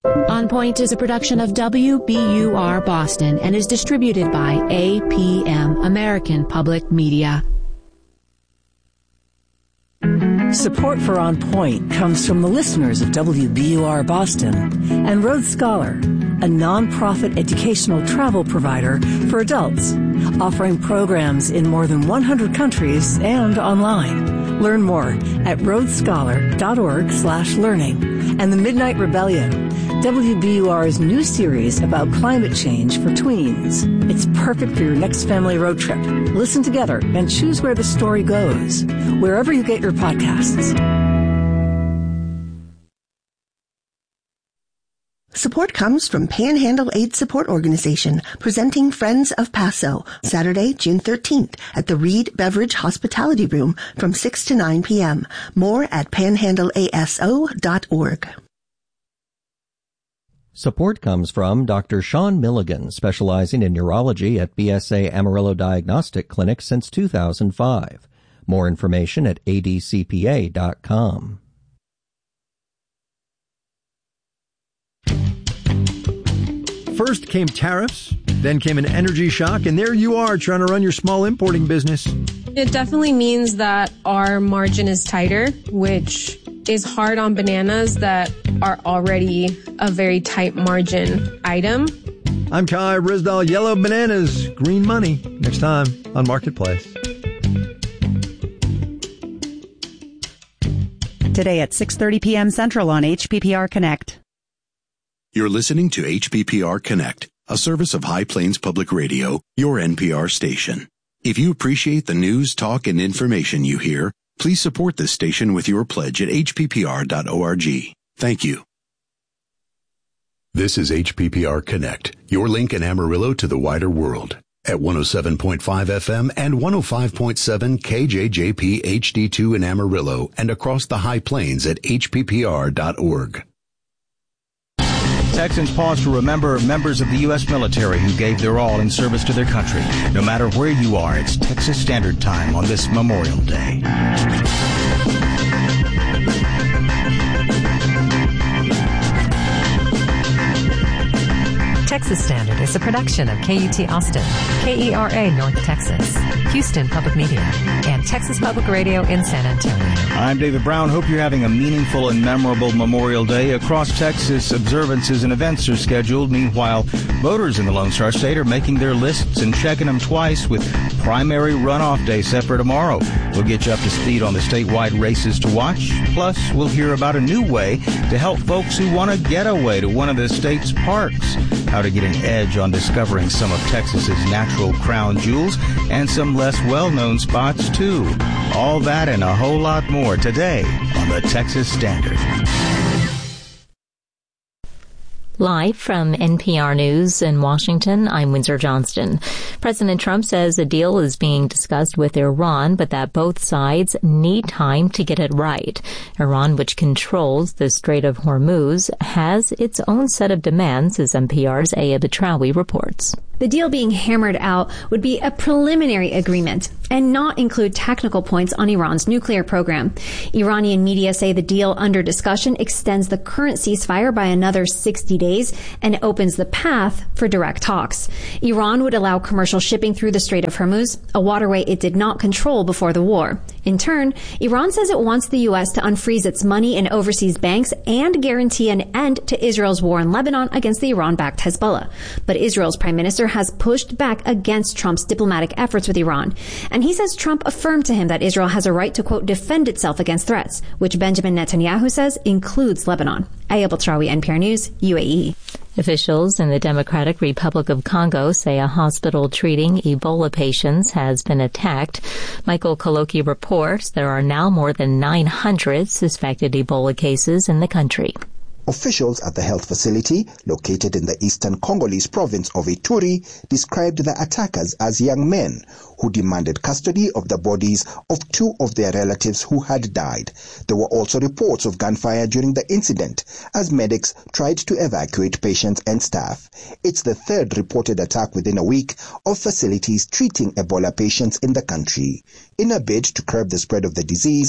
On Point is a production of WBUR Boston and is distributed by APM, American Public Media. Support for On Point comes from the listeners of WBUR Boston and Road Scholar, a nonprofit educational travel provider for adults, offering programs in more than 100 countries and online. Learn more at roadscholar.org/learning. And The Midnight Rebellion, WBUR's new series about climate change for tweens. It's perfect for your next family road trip. Listen together and choose where the story goes, wherever you get your podcasts. Support comes from Panhandle Aid Support Organization, presenting Friends of Paso, Saturday, June 13th at the Reed Beverage Hospitality Room from 6 to 9 p.m. More at panhandleaso.org. Support comes from Dr. Sean Milligan, specializing in neurology at BSA Amarillo Diagnostic Clinic since 2005. More information at adcpa.com. First came tariffs, then came an energy shock, and there you are trying to run your small importing business. It definitely means that our margin is tighter, which is hard on bananas that are already a very tight margin item. I'm Kai Risdall. Yellow bananas, green money. Next time on Marketplace. Today at 6:30 p.m. Central on HPPR Connect. You're listening to HPPR Connect, a service of High Plains Public Radio, your NPR station. If you appreciate the news, talk, and information you hear, please support this station with your pledge at hppr.org. Thank you. This is HPPR Connect, your link in Amarillo to the wider world. At 107.5 FM and 105.7 KJJP HD2 in Amarillo and across the High Plains at hppr.org. Texans pause to remember members of the U.S. military who gave their all in service to their country. No matter where you are, it's Texas Standard Time on this Memorial Day. Texas Standard is a production of KUT Austin, KERA North Texas, Houston Public Media, and Texas Public Radio in San Antonio. I'm David Brown. Hope you're having a meaningful and memorable Memorial Day. Across Texas, observances and events are scheduled. Meanwhile, voters in the Lone Star State are making their lists and checking them twice, with primary runoff day set for tomorrow. We'll get you up to speed on the statewide races to watch. Plus, we'll hear about a new way to help folks who want to get away to one of the state's parks. How to get an edge on discovering some of Texas's natural crown jewels and some less well-known spots, too. All that and a whole lot more today on the Texas Standard. Live from NPR News in Washington, I'm Windsor Johnston. President Trump says a deal is being discussed with Iran, but that both sides need time to get it right. Iran, which controls the Strait of Hormuz, has its own set of demands, as NPR's Aya Betrawi reports. The deal being hammered out would be a preliminary agreement and not include technical points on Iran's nuclear program. Iranian media say the deal under discussion extends the current ceasefire by another 60 days and opens the path for direct talks. Iran would allow commercial shipping through the Strait of Hormuz, a waterway it did not control before the war. In turn, Iran says it wants the U.S. to unfreeze its money in overseas banks and guarantee an end to Israel's war in Lebanon against the Iran-backed Hezbollah. But Israel's prime minister has pushed back against Trump's diplomatic efforts with Iran. And he says Trump affirmed to him that Israel has a right to, quote, defend itself against threats, which Benjamin Netanyahu says includes Lebanon. Aya Betrawi, NPR News, UAE. Officials in the Democratic Republic of Congo say a hospital treating Ebola patients has been attacked. Michael Koloki reports there are now more than 900 suspected Ebola cases in the country. Officials at the health facility, located in the eastern Congolese province of Ituri, described the attackers as young men who demanded custody of the bodies of two of their relatives who had died. There were also reports of gunfire during the incident as medics tried to evacuate patients and staff. It's the third reported attack within a week of facilities treating Ebola patients in the country. In a bid to curb the spread of the disease,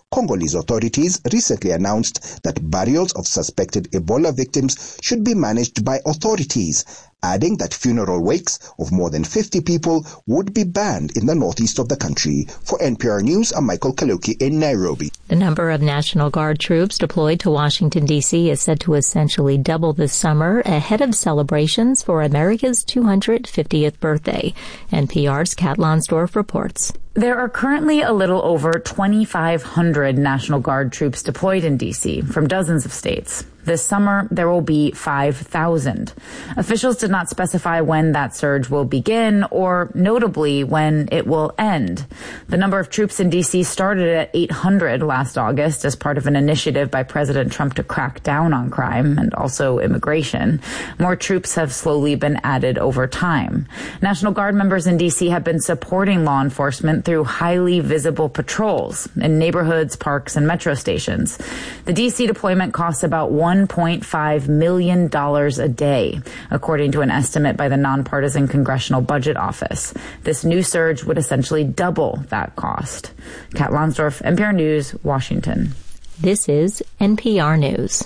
Congolese authorities recently announced that burials of suspected Ebola victims should be managed by authorities, adding that funeral wakes of more than 50 people would be banned in the northeast of the country. For NPR News, I'm Michael Kaluki in Nairobi. The number of National Guard troops deployed to Washington, D.C. is said to essentially double this summer ahead of celebrations for America's 250th birthday. NPR's Kat Lonsdorf reports. There are currently a little over 2,500 National Guard troops deployed in D.C. from dozens of states. This summer, there will be 5,000. Officials did not specify when that surge will begin or, notably, when it will end. The number of troops in D.C. started at 800 last August as part of an initiative by President Trump to crack down on crime and also immigration. More troops have slowly been added over time. National Guard members in D.C. have been supporting law enforcement through highly visible patrols in neighborhoods, parks, and metro stations. The D.C. deployment costs about $1.5 million a day, according to an estimate by the Nonpartisan Congressional Budget Office. This new surge would essentially double that cost. Kat Lonsdorf, NPR News, Washington. This is NPR News.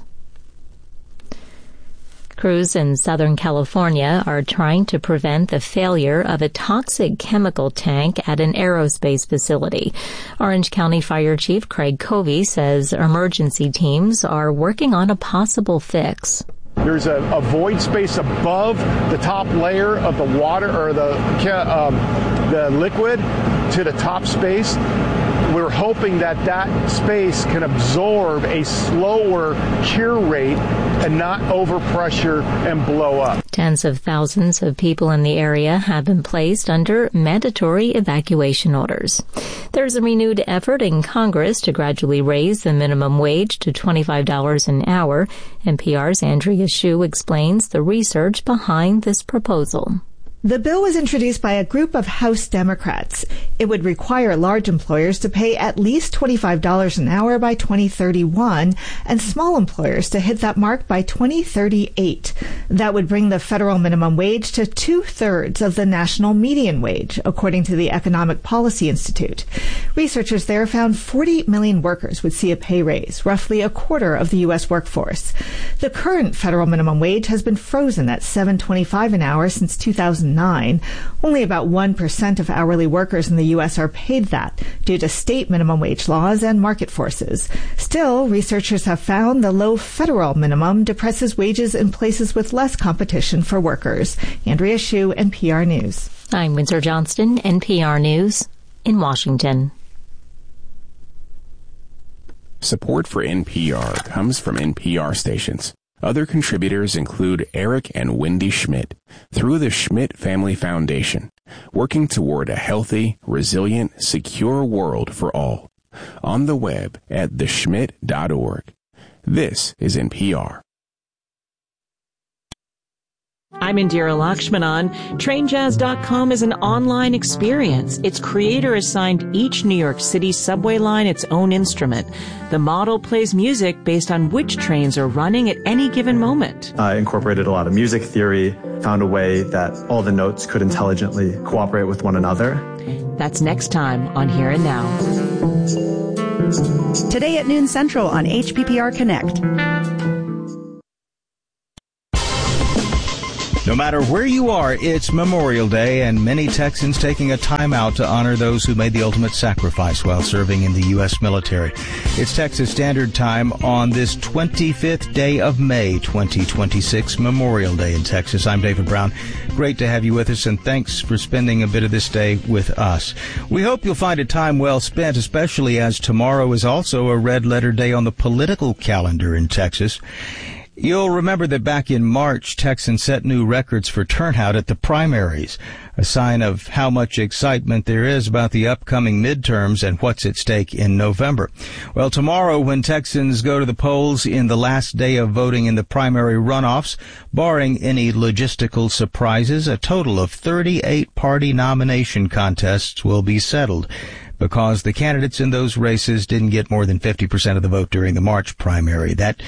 Crews in Southern California are trying to prevent the failure of a toxic chemical tank at an aerospace facility. Orange County Fire Chief Craig Covey says emergency teams are working on a possible fix. There's a void space above the top layer of the water or the liquid to the top space. We're hoping that space can absorb a slower cure rate and not overpressure and blow up. Tens of thousands of people in the area have been placed under mandatory evacuation orders. There's a renewed effort in Congress to gradually raise the minimum wage to $25 an hour. NPR's Andrea Hsu explains the research behind this proposal. The bill was introduced by a group of House Democrats. It would require large employers to pay at least $25 an hour by 2031 and small employers to hit that mark by 2038. That would bring the federal minimum wage to 2/3 of the national median wage, according to the Economic Policy Institute. Researchers there found 40 million workers would see a pay raise, roughly a quarter of the U.S. workforce. The current federal minimum wage has been frozen at $7.25 an hour since 2009. Only about 1% of hourly workers in the U.S. are paid that due to state minimum wage laws and market forces. Still, researchers have found the low federal minimum depresses wages in places with less competition for workers. Andrea Hsu, NPR News. I'm Windsor Johnston, NPR News in Washington. Support for NPR comes from NPR stations. Other contributors include Eric and Wendy Schmidt through the Schmidt Family Foundation, working toward a healthy, resilient, secure world for all. On the web at theschmidt.org. This is NPR. I'm Indira Lakshmanan. TrainJazz.com is an online experience. Its creator assigned each New York City subway line its own instrument. The model plays music based on which trains are running at any given moment. I incorporated a lot of music theory, found a way that all the notes could intelligently cooperate with one another. That's next time on Here and Now. Today at noon Central on HPPR Connect. No matter where you are, it's Memorial Day, and many Texans taking a time out to honor those who made the ultimate sacrifice while serving in the U.S. military. It's Texas Standard Time on this 25th day of May, 2026, Memorial Day in Texas. I'm David Brown. Great to have you with us, and thanks for spending a bit of this day with us. We hope you'll find a time well spent, especially as tomorrow is also a red letter day on the political calendar in Texas. You'll remember that back in March, Texans set new records for turnout at the primaries, a sign of how much excitement there is about the upcoming midterms and what's at stake in November. Well, tomorrow, when Texans go to the polls in the last day of voting in the primary runoffs, barring any logistical surprises, a total of 38 party nomination contests will be settled, because the candidates in those races didn't get more than 50% of the vote during the March primary. That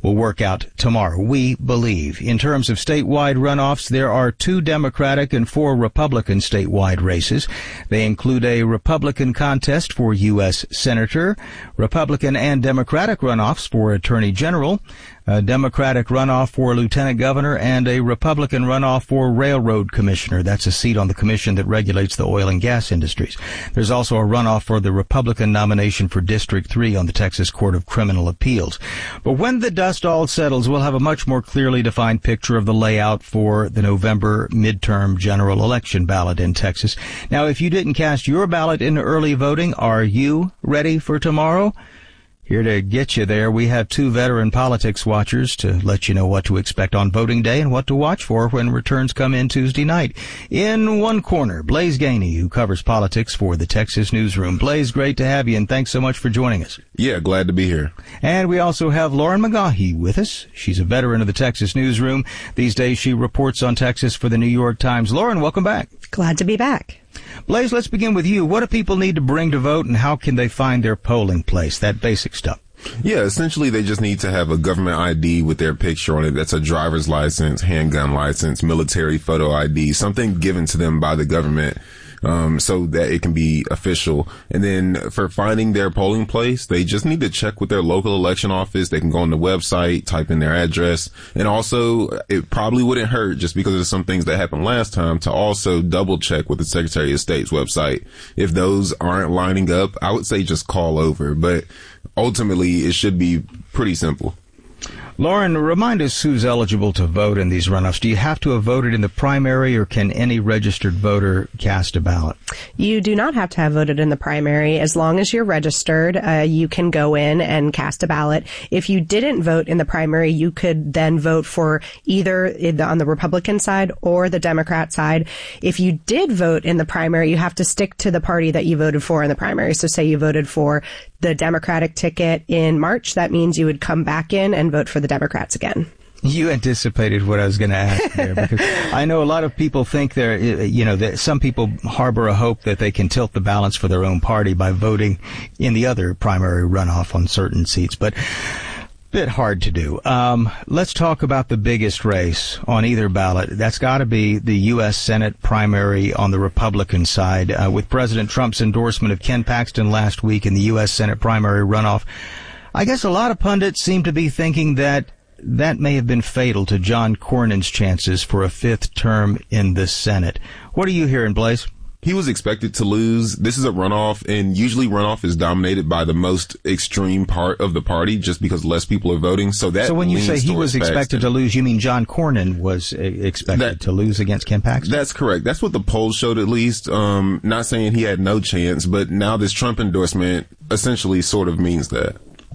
will work out tomorrow. We believe. In terms of statewide runoffs, there are 2 Democratic and 4 Republican statewide races. They include a Republican contest for U.S. Senator, Republican and Democratic runoffs for Attorney General, a Democratic runoff for Lieutenant Governor, and a Republican runoff for Railroad Commissioner. That's a seat on the commission that regulates the oil and gas industries. There's also a runoff for the Republican nomination for District 3 on the Texas Court of Criminal Appeals. But when the dust all settles, we'll have a much more clearly defined picture of the layout for the November midterm general election ballot in Texas. Now, if you didn't cast your ballot in early voting, are you ready for tomorrow? Here to get you there, we have 2 veteran politics watchers to let you know what to expect on voting day and what to watch for when returns come in Tuesday night. In one corner, Blaise Gainey, who covers politics for the Texas Newsroom. Blaise, great to have you, and thanks so much for joining us. Yeah, glad to be here. And we also have Lauren McGaughy with us. She's a veteran of the Texas Newsroom. These days she reports on Texas for the New York Times. Lauren, welcome back. Glad to be back. Blaise, let's begin with you. What do people need to bring to vote, and how can they find their polling place? That basic stuff. Yeah, essentially they just need to have a government ID with their picture on it. That's a driver's license, handgun license, military photo ID, something given to them by the government, so that it can be official. And then for finding their polling place, they just need to check with their local election office. They can go on the website, type in their address. And also, it probably wouldn't hurt, just because of some things that happened last time, to also double check with the Secretary of State's website. If those aren't lining up, I would say just call over. But ultimately, it should be pretty simple. Lauren, remind us who's eligible to vote in these runoffs. Do you have to have voted in the primary, or can any registered voter cast a ballot? You do not have to have voted in the primary. As long as you're registered, you can go in and cast a ballot. If you didn't vote in the primary, you could then vote for either on the Republican side or the Democrat side. If you did vote in the primary, you have to stick to the party that you voted for in the primary. So say you voted for the Democratic ticket in March, that means you would come back in and vote for the Democrats again. You anticipated what I was going to ask there, because I know a lot of people think that some people harbor a hope that they can tilt the balance for their own party by voting in the other primary runoff on certain seats, but bit hard to do. Let's talk about the biggest race on either ballot. That's got to be the U.S. Senate primary on the Republican side. With President Trump's endorsement of Ken Paxton last week in the U.S. Senate primary runoff, I guess a lot of pundits seem to be thinking that may have been fatal to John Cornyn's chances for a 5th term in the Senate. What are you hearing, Blaise? He was expected to lose. This is a runoff, and usually runoff is dominated by the most extreme part of the party, just because less people are voting. So when you say he was expected to lose, you mean John Cornyn was expected to lose against Ken Paxton? That's correct. That's what the polls showed, at least. Not saying he had no chance, but now this Trump endorsement essentially sort of means that.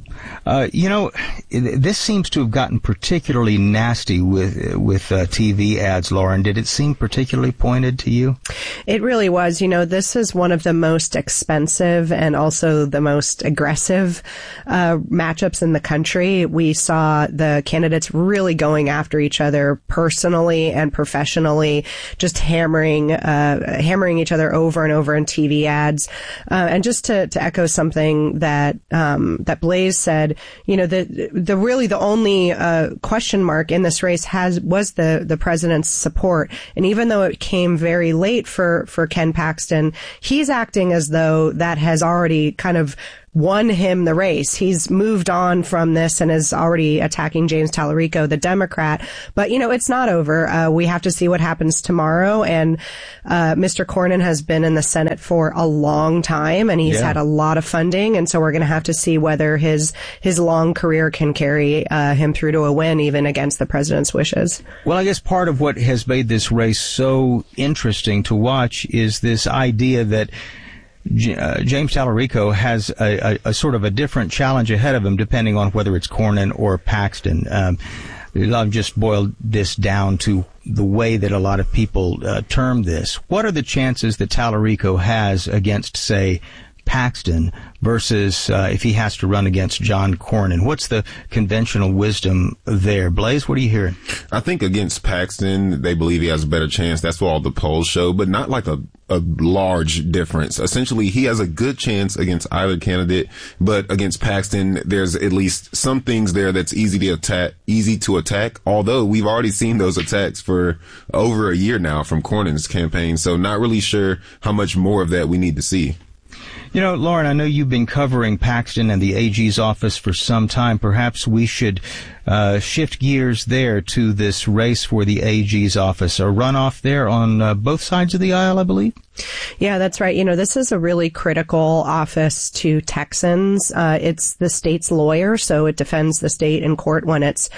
This seems to have gotten particularly nasty with TV ads, Lauren. Did it seem particularly pointed to you? It really was. This is one of the most expensive and also the most aggressive matchups in the country. We saw the candidates really going after each other personally and professionally, just hammering each other over and over in TV ads. And just to echo something that Blaise said, the only question mark in this race was the president's support. And even though it came very late for Ken Paxton, he's acting as though that has already kind of won him the race. He's moved on from this and is already attacking James Tallarico, the Democrat. But, it's not over. We have to see what happens tomorrow. And Mr. Cornyn has been in the Senate for a long time, and he's had a lot of funding. And so we're going to have to see whether his long career can carry him through to a win, even against the president's wishes. Well, I guess part of what has made this race so interesting to watch is this idea that James Tallarico has a sort of a different challenge ahead of him, depending on whether it's Cornyn or Paxton. I've just boiled this down to the way that a lot of people term this. What are the chances that Tallarico has against, say, Paxton versus if he has to run against John Cornyn? What's the conventional wisdom there? Blaise, what are you hearing? I think against Paxton, they believe he has a better chance. That's what all the polls show, but not like a a large difference. Essentially, he has a good chance against either candidate, but against Paxton, there's at least some things there that's easy to attack. Although we've already seen those attacks for over a year now from Cornyn's campaign, so not really sure how much more of that we need to see. You know, Lauren, I know you've been covering Paxton and the AG's office for some time. Perhaps we should shift gears there to this race for the AG's office. A runoff there on both sides of the aisle, I believe? Yeah, that's right. You know, this is a really critical office to Texans. It's the state's lawyer, so it defends the state in court when it's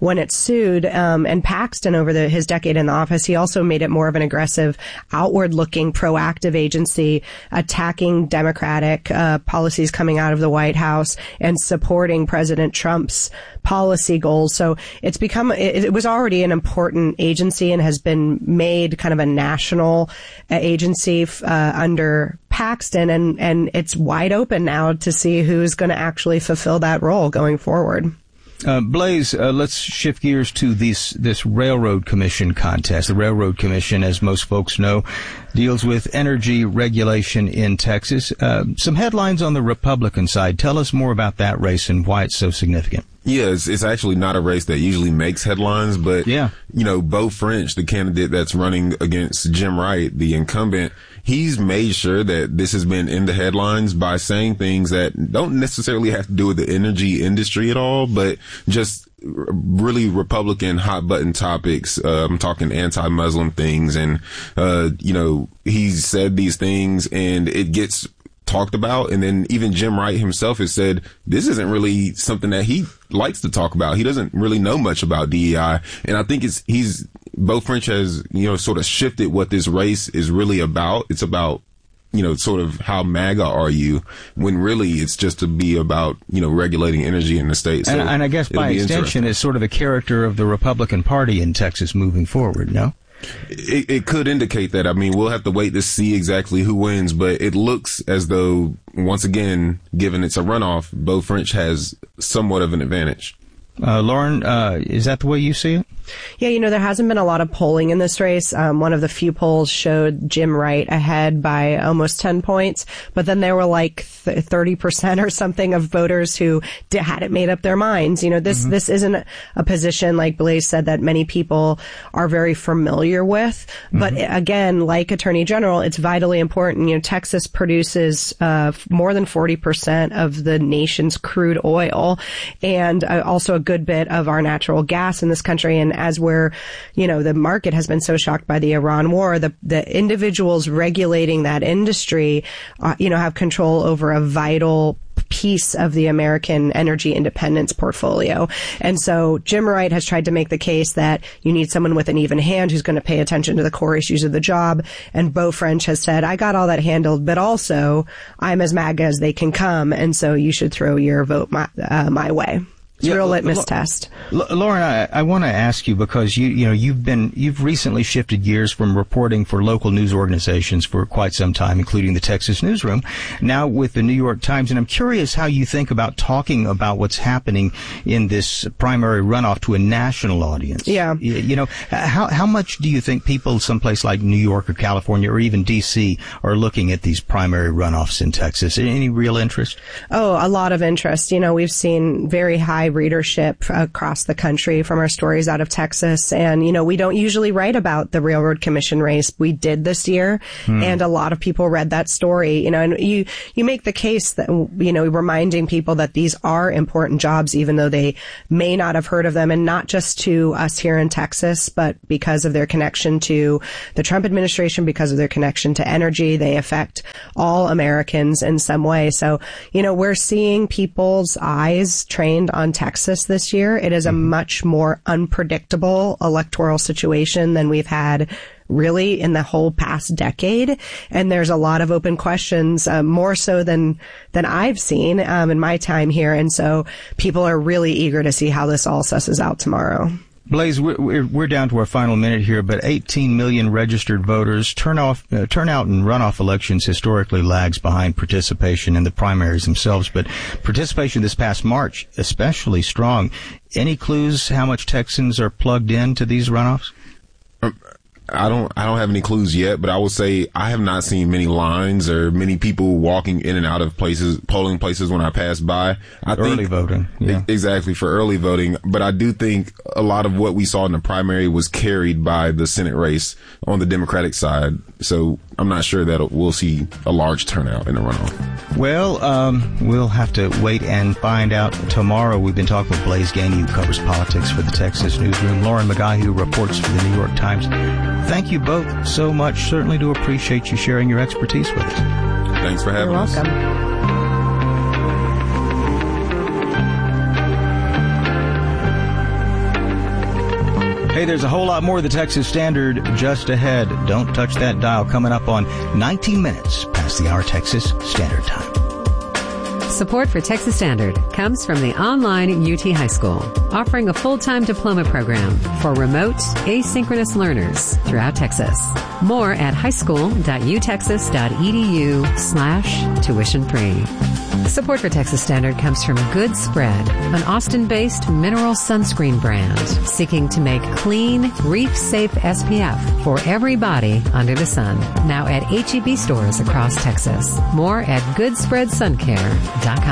sued. And Paxton, over his decade in the office, he also made it more of an aggressive, outward-looking, proactive agency, attacking Democratic policies coming out of the White House and supporting President Trump's policy goals. So it's become, it was already an important agency and has been made kind of a national agency under Paxton, and it's wide open now to see who's going to actually fulfill that role going forward. Blaze, let's shift gears to this Railroad Commission contest. The Railroad Commission, as most folks know, deals with energy regulation in Texas. Some headlines on the Republican side. Tell us more about that race and why it's so significant. Yeah, it's actually not a race that usually makes headlines, but, you know, Beau French, the candidate that's running against Jim Wright, the incumbent, he's made sure that this has been in the headlines by saying things that don't necessarily have to do with the energy industry at all, but just really Republican hot button topics. I'm talking anti-Muslim things, and, you know, he's said these things and it gets talked about, and then even Jim Wright himself has said this isn't really something that he likes to talk about. He doesn't really know much about DEI, and I think Beau French has, you know, sort of shifted what this race is really about. It's about, you know, sort of how MAGA are you, when really it's just to be about, you know, regulating energy in the state. So and I guess by extension it's sort of a character of the Republican Party in Texas moving forward, no? It could indicate that. I mean, we'll have to wait to see exactly who wins, but it looks as though, once again, given it's a runoff, Beau French has somewhat of an advantage. Lauren, is that the way you see it? Yeah, you know, there hasn't been a lot of polling in this race. One of the few polls showed Jim Wright ahead by almost 10 points, but then there were like 30% or something of voters who hadn't made up their minds. You know, this isn't a position, like Blaze said, that many people are very familiar with. But again, like Attorney General, it's vitally important. You know, Texas produces more than 40% of the nation's crude oil, and also a good bit of our natural gas in this country. And as we're, you know, the market has been so shocked by the Iran war, the individuals regulating that industry, you know, have control over a vital piece of the American energy independence portfolio. And so Jim Wright has tried to make the case that you need someone with an even hand who's going to pay attention to the core issues of the job. And Beau French has said, I got all that handled, but also I'm as MAGA as they can come. And so you should throw your vote my way. It's a real litmus test. Lauren, I want to ask you, because you've recently shifted gears from reporting for local news organizations for quite some time, including the Texas Newsroom, now with the New York Times, and I'm curious how you think about talking about what's happening in this primary runoff to a national audience. Yeah. You know, how much do you think people someplace like New York or California or even D.C. are looking at these primary runoffs in Texas? Any real interest? Oh, a lot of interest. You know, we've seen very high readership across the country from our stories out of Texas. And, you know, we don't usually write about the Railroad Commission race. We did this year, and a lot of people read that story, you know, and you make the case that, you know, reminding people that these are important jobs, even though they may not have heard of them, and not just to us here in Texas, but because of their connection to the Trump administration, because of their connection to energy. They affect all Americans in some way. So, you know, we're seeing people's eyes trained on Texas this year. It is a much more unpredictable electoral situation than we've had really in the whole past decade. And there's a lot of open questions, more so than I've seen in my time here. And so people are really eager to see how this all susses out tomorrow. Blaze, we're down to our final minute here, but 18 million registered voters. Turnout in runoff elections historically lags behind participation in the primaries themselves, but participation this past March especially strong. Any clues how much Texans are plugged into these runoffs? I don't have any clues yet, but I will say I have not seen many lines or many people walking in and out of polling places when I pass by. Early voting. Yeah. Exactly, for early voting. But I do think a lot of what we saw in the primary was carried by the Senate race on the Democratic side. So I'm not sure that we'll see a large turnout in the runoff. Well, we'll have to wait and find out tomorrow. We've been talking with Blaise Gainey, who covers politics for the Texas Newsroom, Lauren McGaughy, who reports for the New York Times. Thank you both so much. Certainly do appreciate you sharing your expertise with us. Thanks for having us. You're welcome. Hey, there's a whole lot more of the Texas Standard just ahead. Don't touch that dial. Coming up on 19 minutes past the hour Texas Standard Time. Support for Texas Standard comes from the online UT High School, offering a full-time diploma program for remote, asynchronous learners throughout Texas. More at highschool.utexas.edu/tuition-free. Support for Texas Standard comes from Good Spread, an Austin-based mineral sunscreen brand seeking to make clean, reef-safe SPF for everybody under the sun. Now at H-E-B stores across Texas. More at goodspreadsuncare.com.